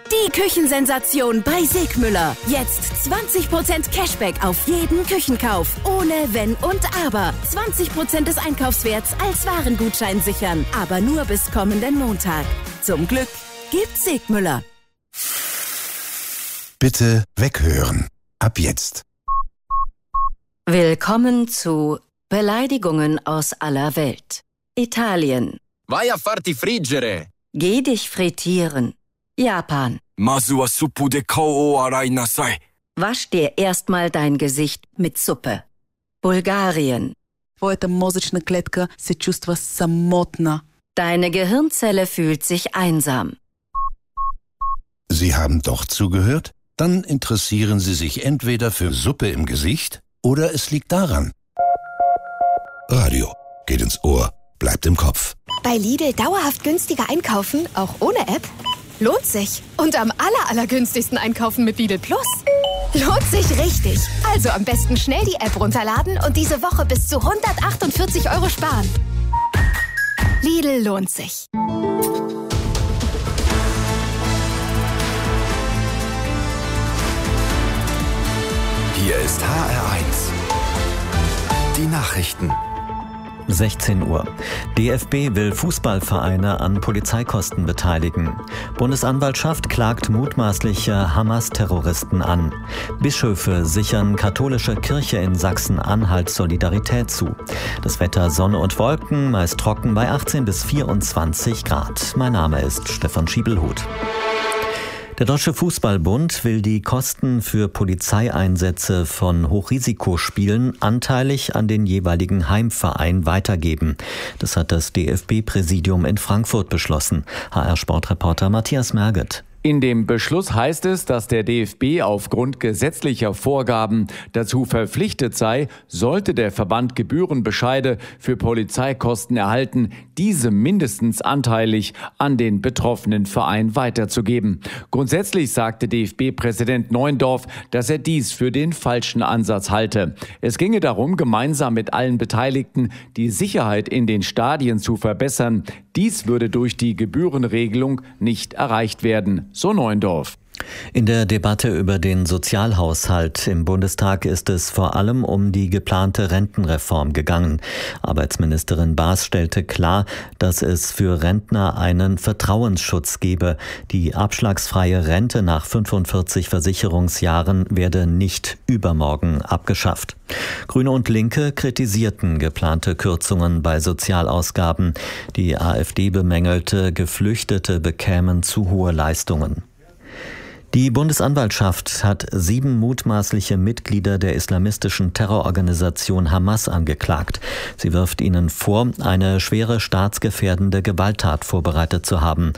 Die Küchensensation bei Sigmüller. Jetzt 20% Cashback auf jeden Küchenkauf. Ohne Wenn und Aber. 20% des Einkaufswerts als Warengutschein sichern. Aber nur bis kommenden Montag. Zum Glück gibt's Sigmüller. Bitte weghören. Ab jetzt. Willkommen zu Beleidigungen aus aller Welt. Italien. Vai a farti friggere. Geh dich frittieren. Japan. Mazu wa suppu de kao o arai nasai. Wasch dir erstmal dein Gesicht mit Suppe. Bulgarien. Твоята мозъчна клетка се чувства самотна. Deine Gehirnzelle fühlt sich einsam. Sie haben doch zugehört? Dann interessieren Sie sich entweder für Suppe im Gesicht oder es liegt daran. Radio geht ins Ohr, bleibt im Kopf. Bei Lidl dauerhaft günstiger einkaufen, auch ohne App? Lohnt sich. Und am allergünstigsten einkaufen mit Lidl Plus. Lohnt sich richtig. Also am besten schnell die App runterladen und diese Woche bis zu 148 € sparen. Lidl lohnt sich. Hier ist HR1. Die Nachrichten. 16 Uhr. DFB will Fußballvereine an Polizeikosten beteiligen. Bundesanwaltschaft klagt mutmaßliche Hamas-Terroristen an. Bischöfe sichern katholische Kirche in Sachsen-Anhalt Solidarität zu. Das Wetter Sonne und Wolken, meist trocken bei 18 bis 24 Grad. Mein Name ist Stefan Schiebelhut. Der Deutsche Fußballbund will die Kosten für Polizeieinsätze von Hochrisikospielen anteilig an den jeweiligen Heimverein weitergeben. Das hat das DFB-Präsidium in Frankfurt beschlossen. HR-Sportreporter Matthias Merget. In dem Beschluss heißt es, dass der DFB aufgrund gesetzlicher Vorgaben dazu verpflichtet sei, sollte der Verband Gebührenbescheide für Polizeikosten erhalten, diese mindestens anteilig an den betroffenen Verein weiterzugeben. Grundsätzlich sagte DFB-Präsident Neuendorf, dass er dies für den falschen Ansatz halte. Es ginge darum, gemeinsam mit allen Beteiligten die Sicherheit in den Stadien zu verbessern. Dies würde durch die Gebührenregelung nicht erreicht werden, so Neuendorf. In der Debatte über den Sozialhaushalt im Bundestag ist es vor allem um die geplante Rentenreform gegangen. Arbeitsministerin Baas stellte klar, dass es für Rentner einen Vertrauensschutz gebe. Die abschlagsfreie Rente nach 45 Versicherungsjahren werde nicht übermorgen abgeschafft. Grüne und Linke kritisierten geplante Kürzungen bei Sozialausgaben. Die AfD bemängelte, Geflüchtete bekämen zu hohe Leistungen. Die Bundesanwaltschaft hat 7 mutmaßliche Mitglieder der islamistischen Terrororganisation Hamas angeklagt. Sie wirft ihnen vor, eine schwere staatsgefährdende Gewalttat vorbereitet zu haben.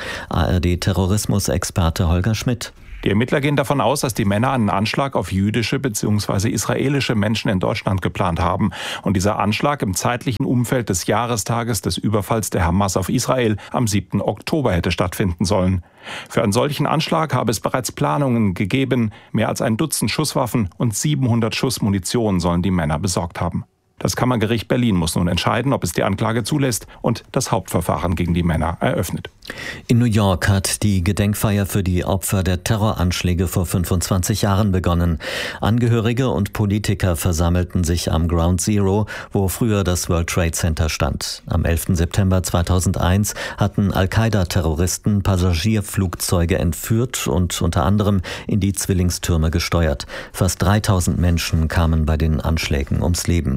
ARD-Terrorismusexperte Holger Schmidt. Die Ermittler gehen davon aus, dass die Männer einen Anschlag auf jüdische bzw. israelische Menschen in Deutschland geplant haben. Und dieser Anschlag im zeitlichen Umfeld des Jahrestages des Überfalls der Hamas auf Israel am 7. Oktober hätte stattfinden sollen. Für einen solchen Anschlag habe es bereits Planungen gegeben. Mehr als ein Dutzend Schusswaffen und 700 Schuss Munition sollen die Männer besorgt haben. Das Kammergericht Berlin muss nun entscheiden, ob es die Anklage zulässt und das Hauptverfahren gegen die Männer eröffnet. In New York hat die Gedenkfeier für die Opfer der Terroranschläge vor 25 Jahren begonnen. Angehörige und Politiker versammelten sich am Ground Zero, wo früher das World Trade Center stand. Am 11. September 2001 hatten Al-Qaida-Terroristen Passagierflugzeuge entführt und unter anderem in die Zwillingstürme gesteuert. Fast 3000 Menschen kamen bei den Anschlägen ums Leben.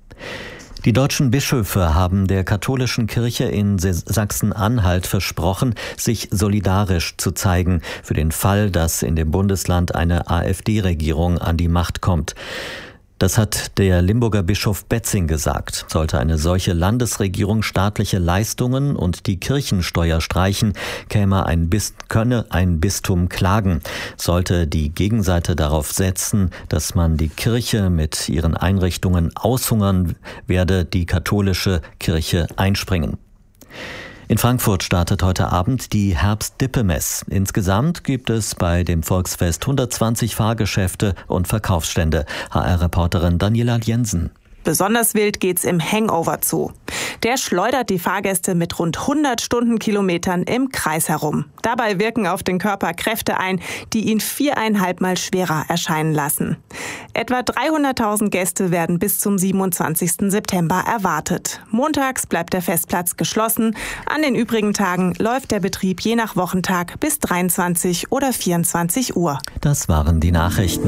Die deutschen Bischöfe haben der katholischen Kirche in Sachsen-Anhalt versprochen, sich solidarisch zu zeigen für den Fall, dass in dem Bundesland eine AfD-Regierung an die Macht kommt. Das hat der Limburger Bischof Betzing gesagt. Sollte eine solche Landesregierung staatliche Leistungen und die Kirchensteuer streichen, könne ein Bistum klagen. Sollte die Gegenseite darauf setzen, dass man die Kirche mit ihren Einrichtungen aushungern, werde die katholische Kirche einspringen. In Frankfurt startet heute Abend die Herbst-Dippemess. Insgesamt gibt es bei dem Volksfest 120 Fahrgeschäfte und Verkaufsstände. HR-Reporterin Daniela Jensen. Besonders wild geht's im Hangover Zoo. Der schleudert die Fahrgäste mit rund 100 Stundenkilometern im Kreis herum. Dabei wirken auf den Körper Kräfte ein, die ihn 4,5 Mal schwerer erscheinen lassen. Etwa 300.000 Gäste werden bis zum 27. September erwartet. Montags bleibt der Festplatz geschlossen. An den übrigen Tagen läuft der Betrieb je nach Wochentag bis 23 oder 24 Uhr. Das waren die Nachrichten.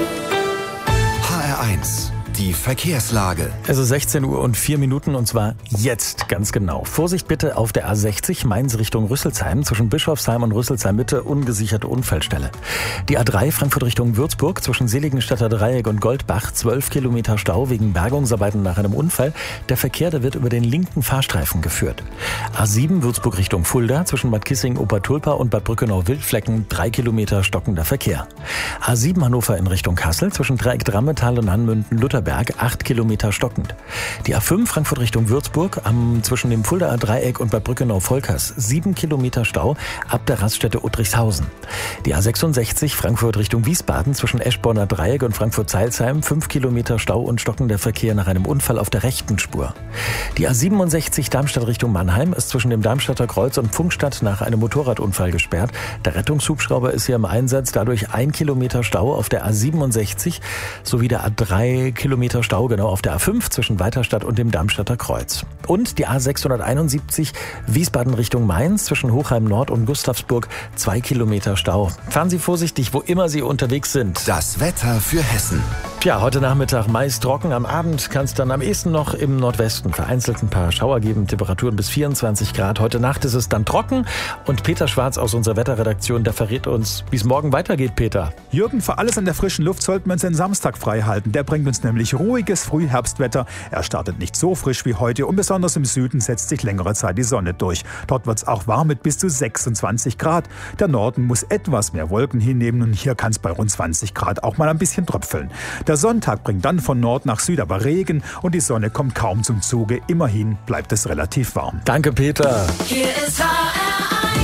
HR1, die Verkehrslage. Es ist 16 Uhr und 4 Minuten und zwar jetzt ganz genau. Vorsicht bitte auf der A60 Mainz Richtung Rüsselsheim. Zwischen Bischofsheim und Rüsselsheim Mitte ungesicherte Unfallstelle. Die A3 Frankfurt Richtung Würzburg zwischen Seligenstadter Dreieck und Goldbach 12 Kilometer Stau wegen Bergungsarbeiten nach einem Unfall. Der Verkehr, der wird über den linken Fahrstreifen geführt. A7 Würzburg Richtung Fulda zwischen Bad Kissing, Obertulpa und Bad Brückenau-Wildflecken 3 Kilometer stockender Verkehr. A7 Hannover in Richtung Kassel zwischen Dreieck Drammetal und Hanmünden-Lutherberg 8 Kilometer stockend. Die A5 Frankfurt Richtung Würzburg zwischen dem Fuldaer Dreieck und Bad Brückenau-Volkers 7 Kilometer Stau ab der Raststätte Uttrichshausen. Die A66 Frankfurt Richtung Wiesbaden zwischen Eschborner Dreieck und Frankfurt-Zeilsheim 5 Kilometer Stau und stockender Verkehr nach einem Unfall auf der rechten Spur. Die A67 Darmstadt Richtung Mannheim ist zwischen dem Darmstadter Kreuz und Pfungstadt nach einem Motorradunfall gesperrt. Der Rettungshubschrauber ist hier im Einsatz, dadurch 1 Kilometer Stau auf der A67 sowie der A3 Kilometer Stau genau auf der A5 zwischen Weiterstadt und dem Darmstadter Kreuz. Und die A671 Wiesbaden Richtung Mainz zwischen Hochheim Nord und Gustavsburg 2 Kilometer Stau. Fahren Sie vorsichtig, wo immer Sie unterwegs sind. Das Wetter für Hessen. Tja, heute Nachmittag meist trocken. Am Abend kann es dann am ehesten noch im Nordwesten vereinzelt ein paar Schauer geben. Temperaturen bis 24 Grad. Heute Nacht ist es dann trocken. Und Peter Schwarz aus unserer Wetterredaktion, der verrät uns, wie es morgen weitergeht, Peter. Jürgen, für alles an der frischen Luft sollten wir uns den Samstag frei halten. Der bringt uns nämlich ruhiges Frühherbstwetter. Er startet nicht so frisch wie heute und besonders im Süden setzt sich längere Zeit die Sonne durch. Dort wird es auch warm mit bis zu 26 Grad. Der Norden muss etwas mehr Wolken hinnehmen und hier kann es bei rund 20 Grad auch mal ein bisschen tröpfeln. Der Sonntag bringt dann von Nord nach Süd aber Regen und die Sonne kommt kaum zum Zuge. Immerhin bleibt es relativ warm. Danke, Peter. Hier ist HR1.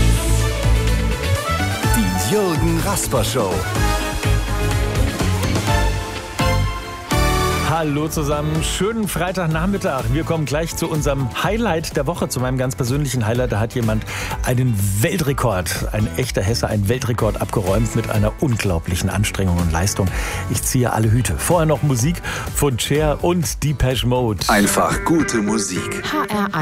Die Jürgen Rasper Show. Hallo zusammen, schönen Freitagnachmittag. Wir kommen gleich zu unserem Highlight der Woche, zu meinem ganz persönlichen Highlight. Da hat jemand einen Weltrekord, ein echter Hesse, einen Weltrekord abgeräumt mit einer unglaublichen Anstrengung und Leistung. Ich ziehe alle Hüte. Vorher noch Musik von Cher und Depeche Mode. Einfach gute Musik. HR1